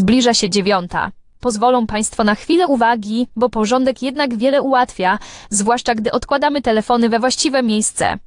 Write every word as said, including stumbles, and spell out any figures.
Zbliża się dziewiąta. Pozwolą Państwo na chwilę uwagi, bo porządek jednak wiele ułatwia, zwłaszcza gdy odkładamy telefony we właściwe miejsce.